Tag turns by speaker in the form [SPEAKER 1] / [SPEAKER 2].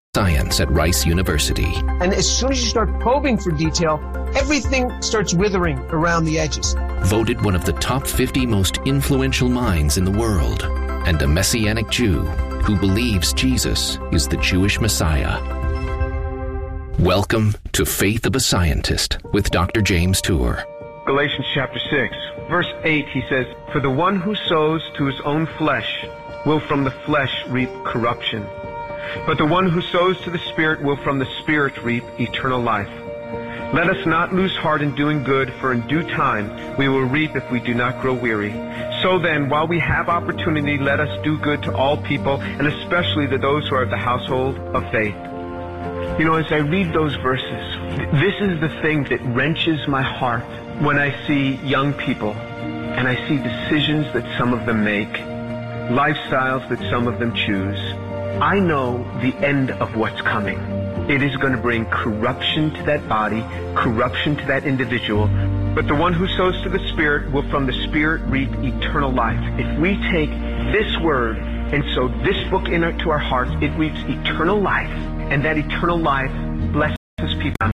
[SPEAKER 1] Science at Rice University.
[SPEAKER 2] And as soon as you start probing for detail, everything starts withering around the edges.
[SPEAKER 1] Voted one of the top 50 most influential minds in the world, and a Messianic Jew who believes Jesus is the Jewish Messiah. Welcome to Faith of a Scientist with Dr. James Tour.
[SPEAKER 3] Galatians chapter 6, verse 8, he says, "For the one who sows to his own flesh will from the flesh reap corruption. But the one who sows to the Spirit will from the Spirit reap eternal life. Let us not lose heart in doing good, for in due time we will reap if we do not grow weary. So then, while we have opportunity, let us do good to all people, and especially to those who are of the household of faith." You know, as I read those verses, this is the thing that wrenches my heart when I see young people and I see decisions that some of them make, lifestyles that some of them choose. I know the end of what's coming. It is going to bring corruption to that body, corruption to that individual. But the one who sows to the Spirit will from the Spirit reap eternal life. If we take this word and sow this book into our hearts, it reaps eternal life. And that eternal life blesses people.